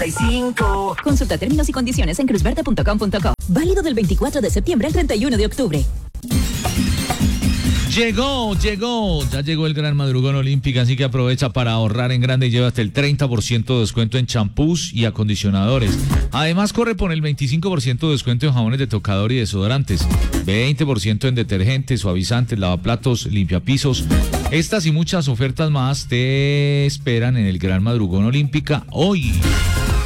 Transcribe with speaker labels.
Speaker 1: 95.
Speaker 2: Consulta términos y condiciones en cruzverde.com.co. Válido del 24 de septiembre al 31 de octubre.
Speaker 3: Ya llegó el gran madrugón olímpica, así que aprovecha para ahorrar en grande y lleva hasta el 30% de descuento en champús y acondicionadores. Además, corre por el 25% de descuento en jabones de tocador y desodorantes, 20% en detergentes, suavizantes, lavaplatos, limpiapisos. Estas y muchas ofertas más te esperan en el gran madrugón olímpica hoy.